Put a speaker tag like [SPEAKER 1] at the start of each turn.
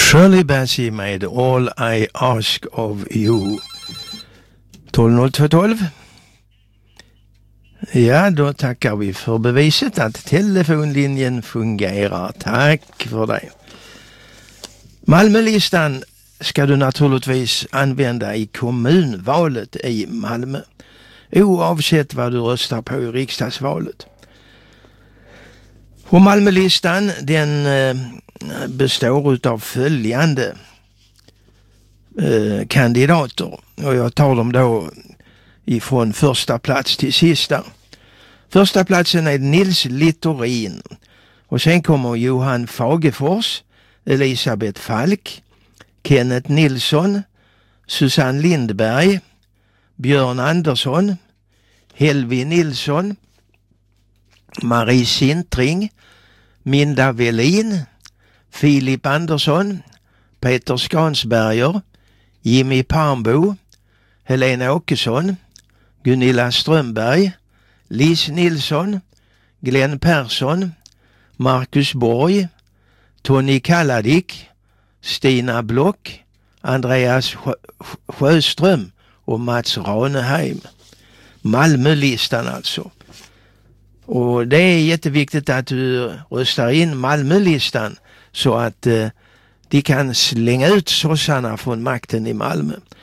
[SPEAKER 1] Shirley Bassey med All I Ask of You. 120212. Ja, då tackar vi för beviset att telefonlinjen fungerar. Tack för det. Malmölistan ska du naturligtvis använda i kommunvalet i Malmö, oavsett vad du röstar på i riksdagsvalet. Och Malmölistan, den består av följande kandidater, och jag tar dem då ifrån första plats till sista. Första platsen är Nils Littorin, och sen kommer Johan Fagefors, Elisabeth Falk, Kenneth Nilsson, Susanne Lindberg, Björn Andersson, Helvi Nilsson, Marie Sintring, Minda Velin, Filip Andersson, Peter Skansberger, Jimmy Parmbo, Helena Åkesson, Gunilla Strömberg, Lis Nilsson, Glenn Persson, Marcus Borg, Tony Kalladik, Stina Block, Andreas Sjöström och Mats Raneheim. Malmölistan alltså. Och det är jätteviktigt att du röstar in Malmölistan så att de kan slänga ut sossarna från makten i Malmö.